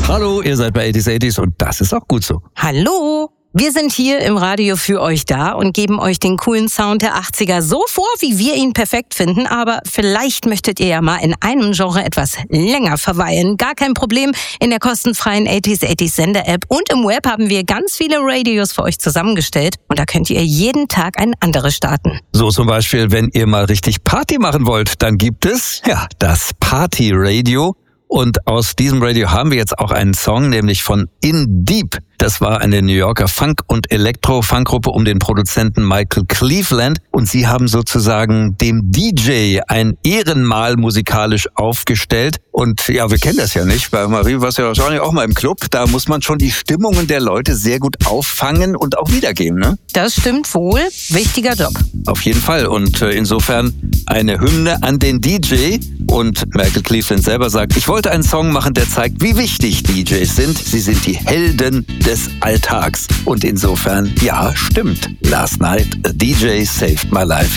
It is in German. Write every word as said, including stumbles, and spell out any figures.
Hallo, ihr seid bei achtziger achtziger und das ist auch gut so. Hallo! Wir sind hier im Radio für euch da und geben euch den coolen Sound der achtziger so vor, wie wir ihn perfekt finden. Aber vielleicht möchtet ihr ja mal in einem Genre etwas länger verweilen. Gar kein Problem. In der kostenfreien achtziger achtziger Sender-App und im Web haben wir ganz viele Radios für euch zusammengestellt. Und da könnt ihr jeden Tag ein anderes starten. So zum Beispiel, wenn ihr mal richtig Party machen wollt, dann gibt es, ja, das Party-Radio. Und aus diesem Radio haben wir jetzt auch einen Song, nämlich von In Deep. Das war eine New Yorker Funk- und Elektro-Funkgruppe um den Produzenten Michael Cleveland. Und sie haben sozusagen dem D J ein Ehrenmal musikalisch aufgestellt. Und ja, wir kennen das ja nicht. Bei Marie war es ja wahrscheinlich auch mal im Club. Da muss man schon die Stimmungen der Leute sehr gut auffangen und auch wiedergeben, ne? Das stimmt wohl. Wichtiger Job. Auf jeden Fall. Und äh, insofern eine Hymne an den D J. Und Michael Cleveland selber sagt, ich wollte einen Song machen, der zeigt, wie wichtig D Js sind. Sie sind die Helden des Alltags. Und insofern, ja, stimmt. Last night, a D J saved my life.